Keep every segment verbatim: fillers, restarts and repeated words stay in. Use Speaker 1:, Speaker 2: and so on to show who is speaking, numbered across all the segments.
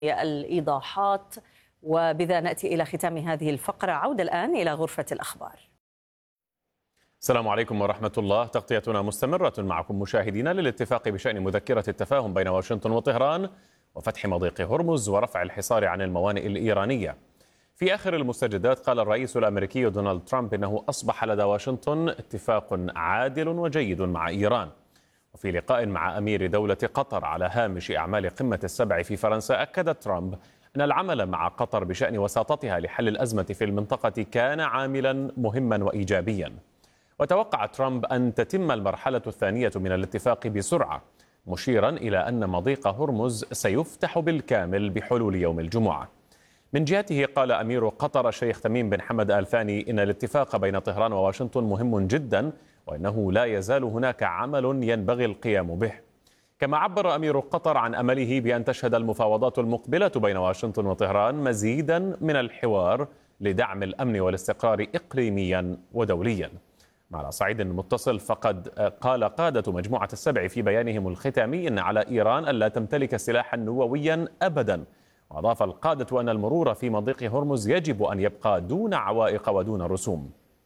Speaker 1: الإيضاحات. وبذا نأتي إلى ختام هذه الفقرة. عودة الآن إلى غرفة الأخبار.
Speaker 2: السلام عليكم ورحمة الله. تغطيتنا مستمرة معكم مشاهدينا للاتفاق بشأن مذكرة التفاهم بين واشنطن وطهران وفتح مضيق هرمز ورفع الحصار عن الموانئ الإيرانية. في آخر المستجدات قال الرئيس الأمريكي دونالد ترامب إنه أصبح لدى واشنطن اتفاق عادل وجيد مع إيران. وفي لقاء مع أمير دولة قطر على هامش أعمال قمة السبع في فرنسا، أكد ترامب أن العمل مع قطر بشأن وساطتها لحل الأزمة في المنطقة كان عاملا مهما وإيجابيا. وتوقع ترامب أن تتم المرحلة الثانية من الاتفاق بسرعة، مشيرا إلى أن مضيق هرمز سيفتح بالكامل بحلول يوم الجمعة. من جهته قال أمير قطر الشيخ تميم بن حمد آل ثاني إن الاتفاق بين طهران وواشنطن مهم جدا، وإنه لا يزال هناك عمل ينبغي القيام به. كما عبر أمير قطر عن أمله بأن تشهد المفاوضات المقبلة بين واشنطن وطهران مزيدا من الحوار لدعم الأمن والاستقرار إقليميا ودوليا. على صعيد متصل، فقد قال قادة مجموعة السبع في بيانهم الختامي إن على إيران ألا تمتلك سلاحا نوويا أبدا. وأضاف القادة أن المرور في مضيق هرمز يجب أن يبقى دون عوائق ودون رسوم.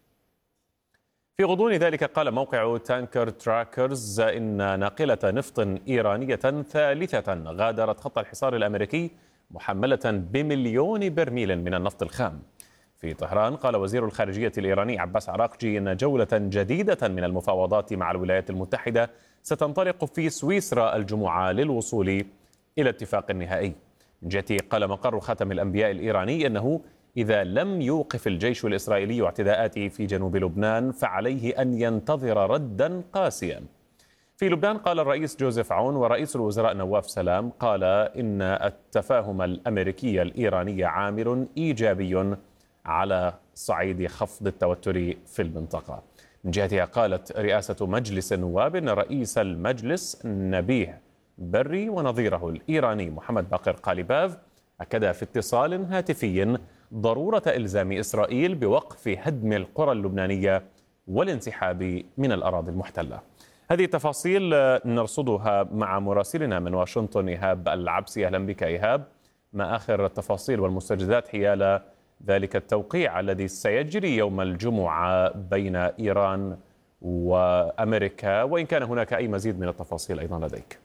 Speaker 2: في غضون ذلك قال موقع تانكر تراكرز إن ناقلة نفط إيرانية ثالثة غادرت خط الحصار الأمريكي محملة بمليون برميل من النفط الخام. في طهران قال وزير الخارجية الإيراني عباس عراقجي إن جولة جديدة من المفاوضات مع الولايات المتحدة ستنطلق في سويسرا الجمعة للوصول إلى اتفاق نهائي. من جهته قال مقر خاتم الأنبياء الإيراني أنه إذا لم يوقف الجيش الإسرائيلي اعتداءاته في جنوب لبنان فعليه أن ينتظر ردا قاسيا. في لبنان قال الرئيس جوزيف عون ورئيس الوزراء نواف سلام قال إن التفاهم الأمريكي الإيراني عامل إيجابي على صعيد خفض التوتر في المنطقة. من جهتها قالت رئاسة مجلس النواب إن رئيس المجلس نبيه بري ونظيره الإيراني محمد باقر قاليباف أكد في اتصال هاتفي ضرورة إلزام إسرائيل بوقف هدم القرى اللبنانية والانسحاب من الأراضي المحتلة. هذه التفاصيل نرصدها مع مراسلنا من واشنطن إيهاب العبسي. أهلا بك إيهاب. ما آخر التفاصيل والمستجدات حيال ذلك التوقيع الذي سيجري يوم الجمعة بين إيران وأمريكا، وإن كان هناك أي مزيد من التفاصيل أيضا لديك؟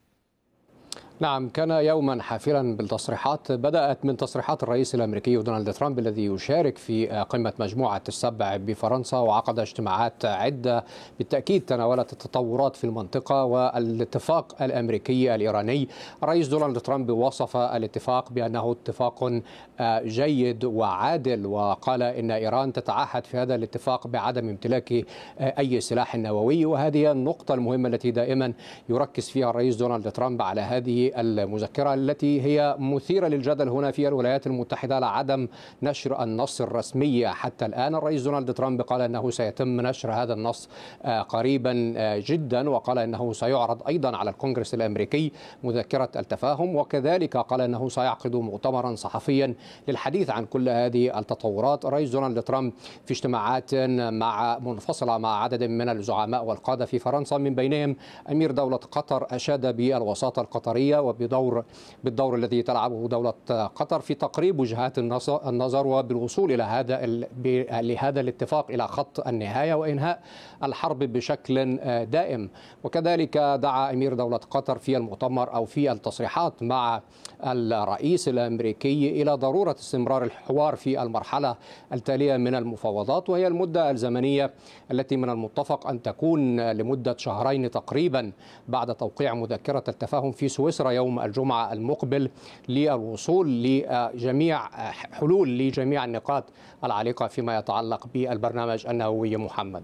Speaker 3: نعم، كان يوما حافلا بالتصريحات. بدأت من تصريحات الرئيس الأمريكي دونالد ترامب الذي يشارك في قمة مجموعة السبع بفرنسا، وعقد اجتماعات عدة بالتأكيد تناولت التطورات في المنطقة والاتفاق الأمريكي الإيراني. الرئيس دونالد ترامب وصف الاتفاق بأنه اتفاق جيد وعادل، وقال إن إيران تتعهد في هذا الاتفاق بعدم امتلاك أي سلاح نووي، وهذه النقطة المهمة التي دائما يركز فيها الرئيس دونالد ترامب على هذه المذكرة التي هي مثيرة للجدل هنا في الولايات المتحدة على عدم نشر النص الرسمي حتى الآن. الرئيس دونالد ترامب قال أنه سيتم نشر هذا النص قريبا جدا، وقال أنه سيعرض أيضا على الكونغرس الأمريكي مذكرة التفاهم، وكذلك قال أنه سيعقد مؤتمرا صحفيا للحديث عن كل هذه التطورات. الرئيس دونالد ترامب في اجتماعات مع منفصلة مع عدد من الزعماء والقادة في فرنسا، من بينهم أمير دولة قطر، أشاد بالوساطة القطرية وبدور بالدور الذي تلعبه دولة قطر في تقريب وجهات النظر وبالوصول إلى هذا لهذا الاتفاق إلى خط النهاية وإنهاء الحرب بشكل دائم. وكذلك دعا أمير دولة قطر في المؤتمر أو في التصريحات مع الرئيس الأمريكي إلى ضرورة استمرار الحوار في المرحلة التالية من المفاوضات، وهي المدة الزمنية التي من المتفق أن تكون لمدة شهرين تقريبا بعد توقيع مذكرة التفاهم في سويسرا يوم الجمعة المقبل، للوصول لجميع حلول لجميع النقاط العالقة فيما يتعلق بالبرنامج النووي. محمد،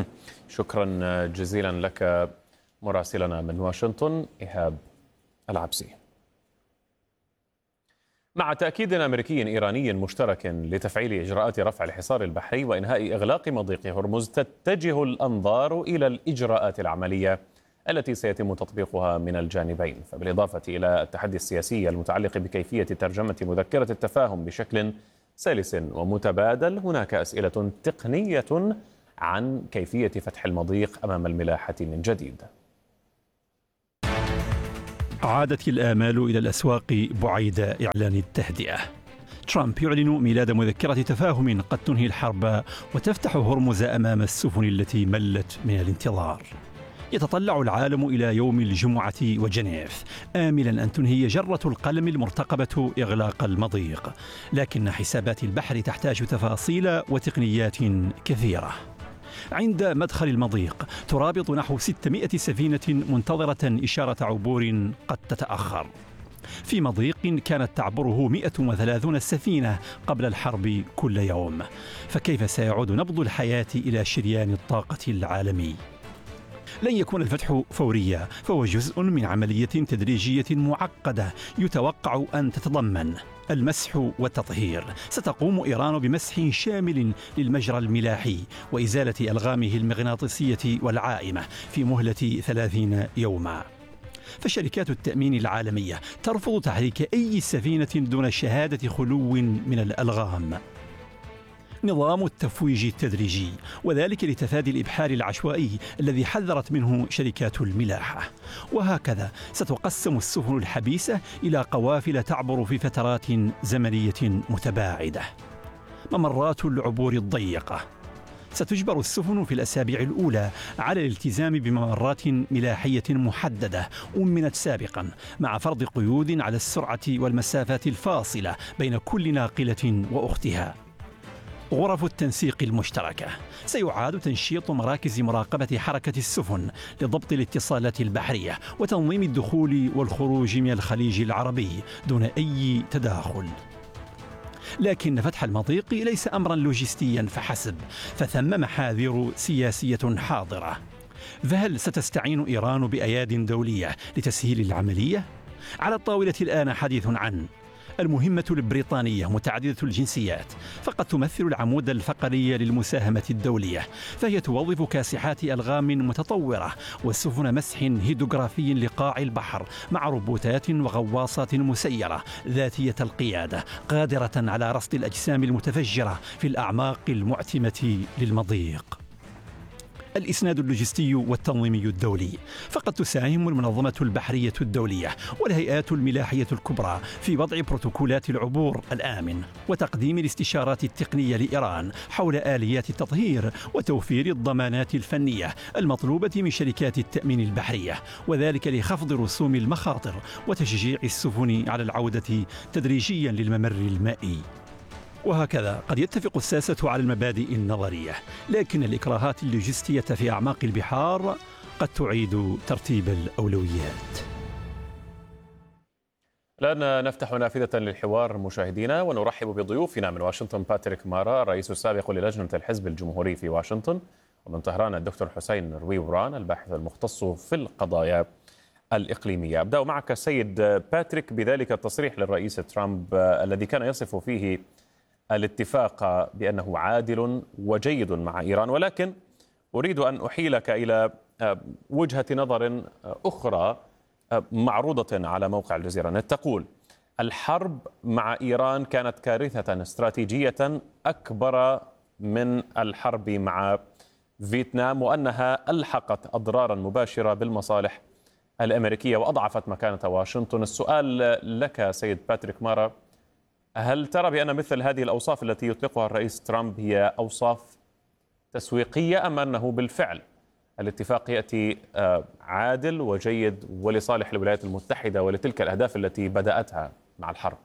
Speaker 2: شكرا جزيلا لك مراسلنا من واشنطن إيهاب العبسي. مع تأكيد أمريكي إيراني مشترك لتفعيل إجراءات رفع الحصار البحري وإنهاء إغلاق مضيق هرمز، تتجه الأنظار إلى الإجراءات العملية التي سيتم تطبيقها من الجانبين. فبالإضافة إلى التحدي السياسي المتعلق بكيفية ترجمة مذكرة التفاهم بشكل سلس ومتبادل، هناك أسئلة تقنية عن كيفية فتح المضيق أمام الملاحة من جديد.
Speaker 4: عادت الآمال إلى الأسواق بعيد إعلان التهدئة. ترامب يعلن ميلاد مذكرة تفاهم قد تنهي الحرب وتفتح هرمز أمام السفن التي ملت من الانتظار. يتطلع العالم إلى يوم الجمعة وجنيف آملا أن تنهي جرة القلم المرتقبة إغلاق المضيق، لكن حسابات البحر تحتاج تفاصيل وتقنيات كثيرة. عند مدخل المضيق ترابط نحو ستمائة سفينة منتظرة إشارة عبور قد تتأخر، في مضيق كانت تعبره مئة وثلاثين سفينة قبل الحرب كل يوم. فكيف سيعود نبض الحياة إلى شريان الطاقة العالمي؟ لن يكون الفتح فوريا، فهو جزء من عملية تدريجية معقدة يتوقع أن تتضمن المسح والتطهير. ستقوم إيران بمسح شامل للمجرى الملاحي وإزالة ألغامه المغناطيسية والعائمة في مهلة ثلاثين يوما. فشركات التأمين العالمية ترفض تحريك أي سفينة دون شهادة خلو من الألغام. نظام التفويج التدريجي، وذلك لتفادي الإبحار العشوائي الذي حذرت منه شركات الملاحة. وهكذا ستقسم السفن الحبيسة إلى قوافل تعبر في فترات زمنية متباعدة. ممرات العبور الضيقة، ستجبر السفن في الأسابيع الأولى على الالتزام بممرات ملاحية محددة أمنت سابقا، مع فرض قيود على السرعة والمسافات الفاصلة بين كل ناقلة وأختها. غرف التنسيق المشتركة، سيعاد تنشيط مراكز مراقبة حركة السفن لضبط الاتصالات البحرية وتنظيم الدخول والخروج من الخليج العربي دون أي تداخل. لكن فتح المضيق ليس أمرا لوجستيا فحسب، فثم محاذير سياسية حاضرة. فهل ستستعين إيران بأياد دولية لتسهيل العملية؟ على الطاولة الآن حديث عن المهمة البريطانية متعددة الجنسيات، فقد تمثل العمود الفقري للمساهمة الدولية، فهي توظف كاسحات ألغام متطورة وسفن مسح هيدروغرافي لقاع البحر مع روبوتات وغواصات مسيرة ذاتية القيادة قادرة على رصد الأجسام المتفجرة في الأعماق المعتمة للمضيق. الإسناد اللوجستي والتنظيمي الدولي، فقد تساهم المنظمة البحرية الدولية والهيئات الملاحية الكبرى في وضع بروتوكولات العبور الآمن وتقديم الاستشارات التقنية لإيران حول آليات التطهير وتوفير الضمانات الفنية المطلوبة من شركات التأمين البحرية، وذلك لخفض رسوم المخاطر وتشجيع السفن على العودة تدريجيا للممر المائي. وهكذا قد يتفق الساسة على المبادئ النظرية، لكن الإكراهات اللوجستية في أعماق البحار قد تعيد ترتيب الأولويات.
Speaker 2: الآن نفتح نافذة للحوار مشاهدينا ونرحب بضيوفنا من واشنطن باتريك مارا الرئيس السابق للجنة الحزب الجمهوري في واشنطن، ومن طهران الدكتور حسين رويوران الباحث المختص في القضايا الإقليمية. أبدأ معك سيد باتريك بذلك التصريح للرئيس ترامب الذي كان يصف فيه الاتفاق بأنه عادل وجيد مع إيران، ولكن أريد أن أحيلك إلى وجهة نظر أخرى معروضة على موقع الجزيرة نت تقول الحرب مع إيران كانت كارثة استراتيجية أكبر من الحرب مع فيتنام، وأنها ألحقت أضرارا مباشرة بالمصالح الأمريكية وأضعفت مكانة واشنطن. السؤال لك سيد باتريك مارا، هل ترى بأن مثل هذه الأوصاف التي يطلقها الرئيس ترامب هي أوصاف تسويقية، أم أنه بالفعل الاتفاق يأتي عادل وجيد ولصالح الولايات المتحدة ولتلك الأهداف التي بدأتها مع الحرب؟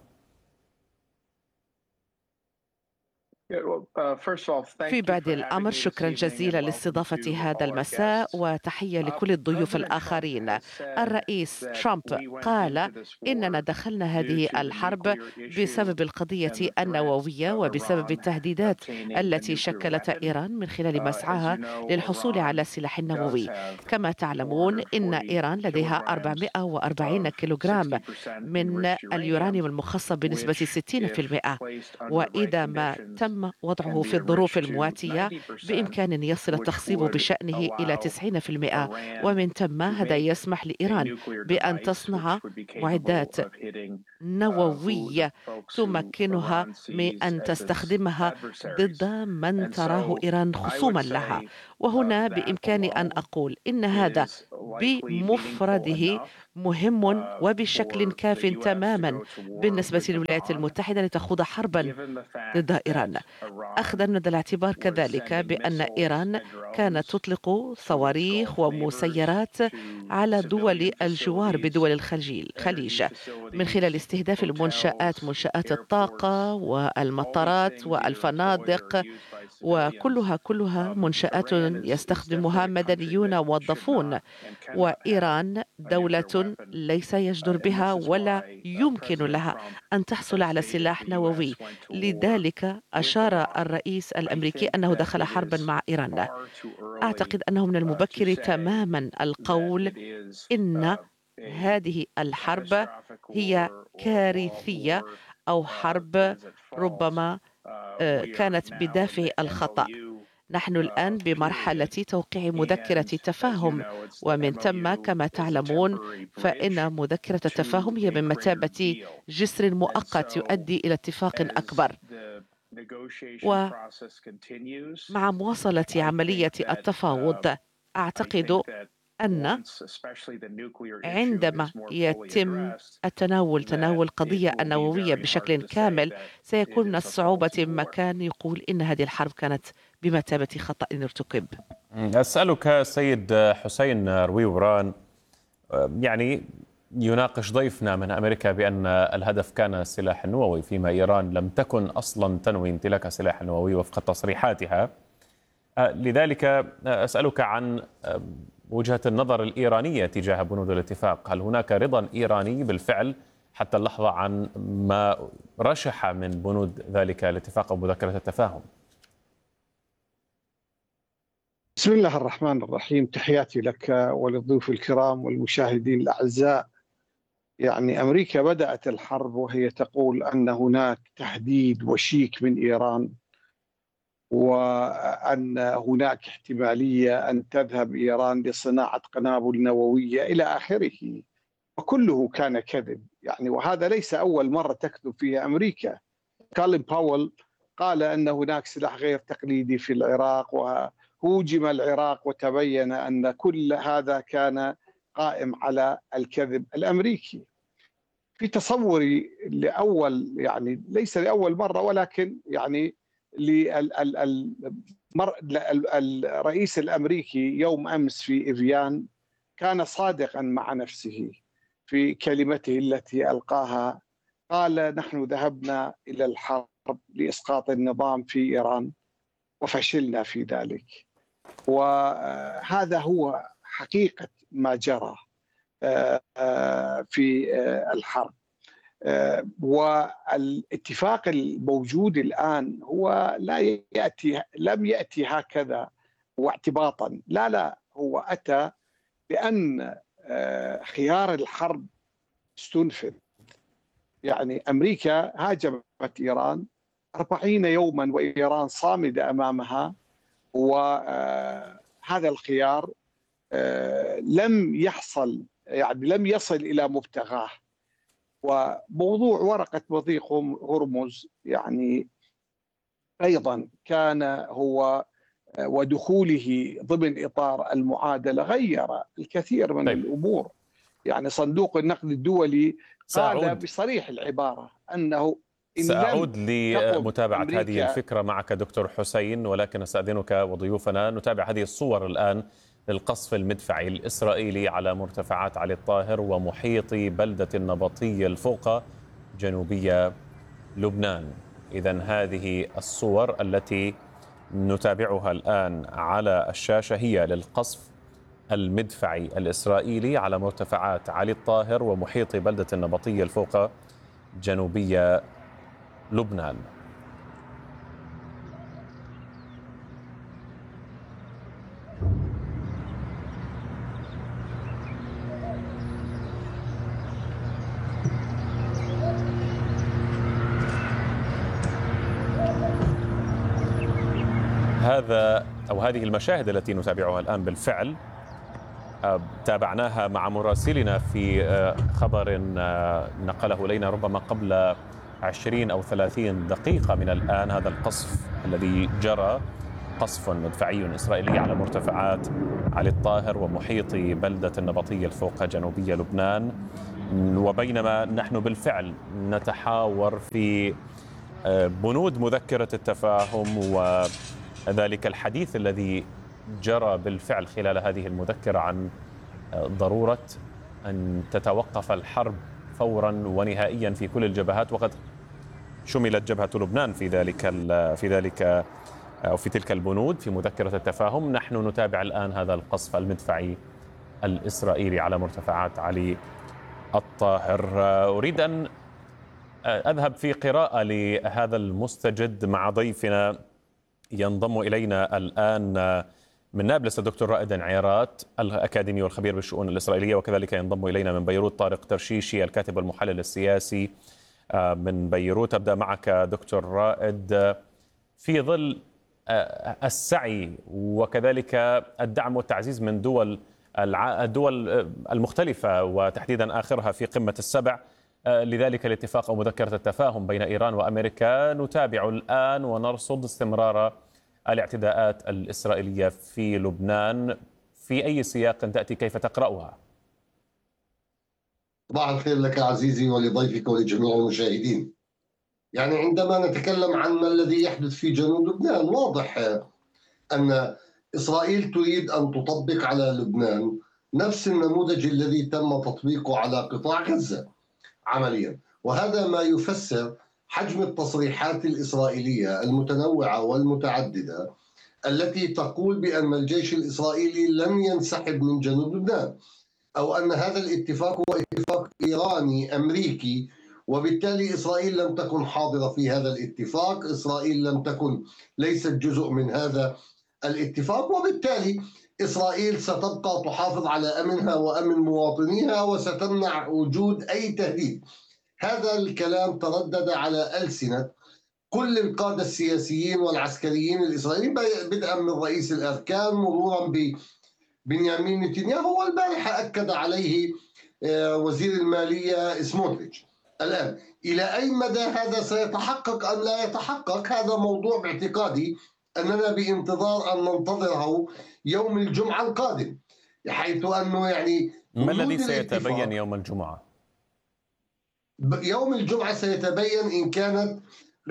Speaker 5: في بادئ الأمر شكرا جزيلا لاستضافة هذا المساء وتحية لكل الضيوف الآخرين. الرئيس ترامب قال إننا دخلنا هذه الحرب بسبب القضية النووية وبسبب التهديدات التي شكلت إيران من خلال مسعاها للحصول على سلاح نووي. كما تعلمون إن إيران لديها أربعمائة وأربعين كيلوغرام من اليورانيوم المخصب بنسبة ستين بالمئة، وإذا ما تم وضعه في الظروف المواتية بإمكان أن يصل التخصيب بشأنه إلى تسعين بالمئة، ومن ثم هذا يسمح لإيران بأن تصنع معدات نووية تمكنها من أن تستخدمها ضد من تراه إيران خصوما لها. وهنا بإمكاني أن أقول إن هذا بمفرده مهم وبشكل كاف تماما بالنسبة للولايات المتحدة لتخوض حربا ضد إيران، أخذا من الاعتبار كذلك بأن إيران كانت تطلق صواريخ ومسيرات على دول الجوار بدول الخليج من خلال استهداف المنشآت، منشآت الطاقة والمطارات والفنادق، وكلها كلها منشآت يستخدمها مدنيون موظفون. وإيران دولة ليس يجدر بها ولا يمكن لها أن تحصل على سلاح نووي، لذلك أشار الرئيس الأمريكي أنه دخل حربا مع إيران. أعتقد أنه من المبكر تماما القول إن هذه الحرب هي كارثية أو حرب ربما كانت بدافع الخطأ. نحن الآن بمرحلة توقيع مذكرة تفاهم، ومن ثم كما تعلمون فإن مذكرة التفاهم هي بمثابة جسر مؤقت يؤدي إلى اتفاق أكبر. ومع مواصلة عملية التفاوض أعتقد أن عندما يتم التناول تناول القضية النووية بشكل كامل سيكون من الصعوبة مكان يقول إن هذه الحرب كانت بمثابة خطأ ارتكب.
Speaker 2: أسألك سيد حسين روي وران، يعني يناقش ضيفنا من أمريكا بأن الهدف كان السلاح النووي، فيما إيران لم تكن أصلا تنوي امتلاك سلاح نووي وفق تصريحاتها. لذلك أسألك عن وجهة النظر الإيرانية تجاه بنود الاتفاق. هل هناك رضا إيراني بالفعل حتى اللحظة عن ما رشح من بنود ذلك الاتفاق أو مذكرة التفاهم؟
Speaker 6: بسم الله الرحمن الرحيم، تحياتي لك وللضيوف الكرام والمشاهدين الأعزاء. يعني أمريكا بدأت الحرب وهي تقول أن هناك تهديد وشيك من إيران، وأن هناك احتمالية أن تذهب إيران لصناعة قنابل نووية إلى آخره، وكله كان كذب. يعني وهذا ليس أول مرة تكذب فيها أمريكا. كولين باول قال أن هناك سلاح غير تقليدي في العراق وهوجم العراق، وتبين أن كل هذا كان قائم على الكذب الأمريكي. في تصوري لأول يعني ليس لأول مرة، ولكن يعني الرئيس الأمريكي يوم أمس في إيفيان كان صادقا مع نفسه في كلمته التي ألقاها. قال: نحن ذهبنا إلى الحرب لإسقاط النظام في إيران وفشلنا في ذلك. وهذا هو حقيقة ما جرى في الحرب. والاتفاق الموجود الآن هو لا يأتي لم يأتي هكذا واعتباطا، لا لا هو أتى لأن خيار الحرب استنفذ. يعني أمريكا هاجمت إيران أربعين يوما وإيران صامدة أمامها، وهذا الخيار لم يحصل يعني لم يصل إلى مبتغاه. وموضوع ورقة مضيق هرمز يعني أيضا كان هو ودخوله ضمن إطار المعادلة غير الكثير من طيب. الأمور. يعني صندوق النقد الدولي قال بصريح العبارة أنه إن
Speaker 2: سأعود لمتابعة هذه الفكرة معك دكتور حسين، ولكن أستأذنك وضيوفنا نتابع هذه الصور الآن للقصف المدفعي الإسرائيلي على مرتفعات علي الطاهر ومحيط بلدة النبطية الفوقة جنوبية لبنان. إذن هذه الصور التي نتابعها الآن على الشاشة هي للقصف المدفعي الإسرائيلي على مرتفعات علي الطاهر ومحيط بلدة النبطية الفوقة جنوبية لبنان. هذا أو هذه المشاهد التي نتابعها الآن بالفعل تابعناها مع مراسلنا في خبر نقله إلينا ربما قبل عشرين أو ثلاثين دقيقة من الآن. هذا القصف الذي جرى، قصف مدفعي إسرائيلي على مرتفعات علي الطاهر ومحيط بلدة النبطية الفوق جنوبية لبنان. وبينما نحن بالفعل نتحاور في بنود مذكرة التفاهم وذلك الحديث الذي جرى بالفعل خلال هذه المذكرة عن ضرورة أن تتوقف الحرب فورا ونهائيا في كل الجبهات، وقد شملت جبهة لبنان في ذلك في ذلك أو في تلك البنود في مذكرة التفاهم. نحن نتابع الآن هذا القصف المدفعي الإسرائيلي على مرتفعات علي الطاهر. أريد أن أذهب في قراءة لهذا المستجد مع ضيفنا ينضم إلينا الآن من نابلس الدكتور رائد عيارات الأكاديمي والخبير بالشؤون الإسرائيلية، وكذلك ينضم إلينا من بيروت طارق ترشيشي الكاتب والمحلل السياسي من بيروت. أبدأ معك دكتور رائد، في ظل السعي وكذلك الدعم والتعزيز من دول الدول المختلفة وتحديدا آخرها في قمة السبع لذلك الاتفاق أو مذكرة التفاهم بين إيران وأمريكا، نتابع الآن ونرصد استمرار الاعتداءات الإسرائيلية في لبنان. في أي سياق تأتي؟ كيف تقرأها؟
Speaker 7: صباح الخير لك عزيزي ولضيفك ولجميع المشاهدين. يعني عندما نتكلم عن ما الذي يحدث في جنوب لبنان، واضح أن إسرائيل تريد أن تطبق على لبنان نفس النموذج الذي تم تطبيقه على قطاع غزة عمليا، وهذا ما يفسر حجم التصريحات الإسرائيلية المتنوعة والمتعددة التي تقول بأن الجيش الإسرائيلي لن ينسحب من جنوب لبنان، أو أن هذا الاتفاق هو اتفاق إيراني أمريكي، وبالتالي إسرائيل لم تكن حاضرة في هذا الاتفاق، إسرائيل لم تكن ليست جزء من هذا الاتفاق، وبالتالي إسرائيل ستبقى تحافظ على أمنها وأمن مواطنيها وستمنع وجود أي تهديد. هذا الكلام تردد على ألسنة كل القادة السياسيين والعسكريين الإسرائيليين بدءا من رئيس الأركان مرورا ببنيامين نتنياهو، والبارحة أكد عليه وزير المالية سموتريتش. الآن إلى أي مدى هذا سيتحقق أم لا يتحقق، هذا موضوع باعتقادي أننا بانتظار أن ننتظره يوم الجمعة القادم، حيث أنه يعني
Speaker 2: ما الذي سيتبين يوم الجمعة؟
Speaker 7: يوم الجمعة سيتبين إن كانت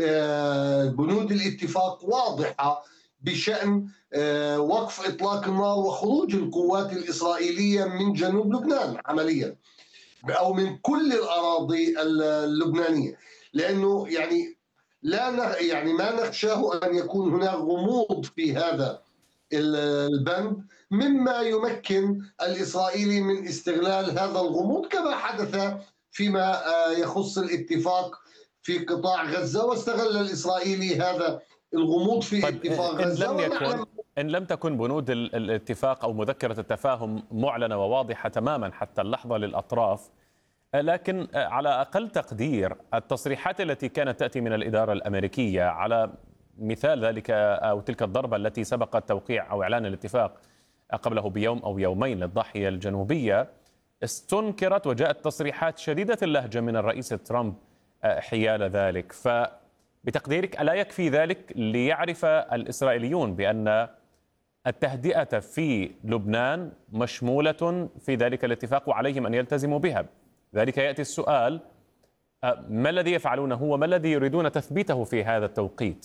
Speaker 7: بنود الاتفاق واضحة بشأن وقف إطلاق النار وخروج القوات الإسرائيلية من جنوب لبنان عمليا أو من كل الأراضي اللبنانية، لأنه يعني لا يعني ما نخشاه أن يكون هناك غموض في هذا البند مما يمكن الإسرائيلي من استغلال هذا الغموض كما حدث فيما يخص الاتفاق في قطاع غزة، واستغل الإسرائيلي هذا الغموض في
Speaker 2: طيب
Speaker 7: اتفاق غزة.
Speaker 2: إن لم, يكن إن لم تكن بنود الاتفاق أو مذكرة التفاهم معلنة وواضحة تماما حتى اللحظة للأطراف، لكن على أقل تقدير التصريحات التي كانت تأتي من الإدارة الأمريكية على مثال ذلك أو تلك الضربة التي سبقت توقيع أو إعلان الاتفاق قبله بيوم أو يومين للضاحية الجنوبية، استنكرت وجاءت تصريحات شديدة اللهجة من الرئيس ترامب حيال ذلك. فبتقديرك ألا يكفي ذلك ليعرف الإسرائيليون بأن التهدئة في لبنان مشمولة في ذلك الاتفاق وعليهم أن يلتزموا بها؟ ذلك يأتي السؤال: ما الذي يفعلونه وما الذي يريدون تثبيته في هذا التوقيت؟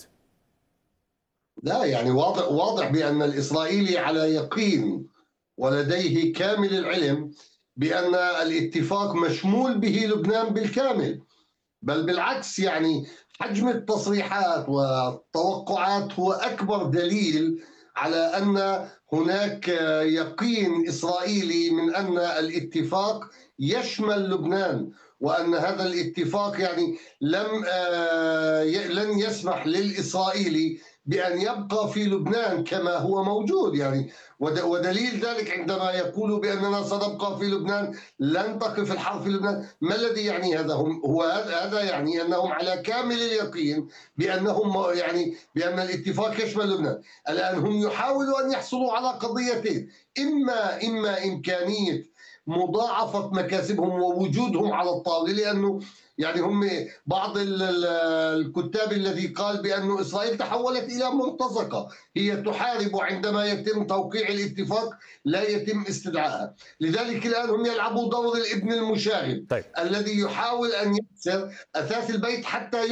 Speaker 7: لا يعني واضح واضح بأن الإسرائيلي على يقين ولديه كامل العلم بأن الاتفاق مشمول به لبنان بالكامل، بل بالعكس يعني حجم التصريحات والتوقعات هو أكبر دليل على أن هناك يقين إسرائيلي من أن الاتفاق يشمل لبنان، وأن هذا الاتفاق يعني لم لن يسمح للإسرائيلي بأن يبقى في لبنان كما هو موجود يعني. ودليل ذلك عندما يقول بأننا سنبقى في لبنان لن تقف الحرب في لبنان، ما الذي يعني هذا؟ هم هو هذا يعني أنهم على كامل اليقين بأنهم يعني بأن الاتفاق يشمل لبنان. الآن هم يحاولوا أن يحصلوا على قضيتين: إما إما إمكانية مضاعفة مكاسبهم ووجودهم على الطاولة، لأنه يعني هم بعض الكتاب الذي قال بأن إسرائيل تحولت إلى مرتزقة، هي تحارب عندما يتم توقيع الاتفاق لا يتم استدعائها. لذلك الآن هم يلعبوا دور الابن المشاغب، طيب. الذي يحاول أن يكسر أثاث البيت حتى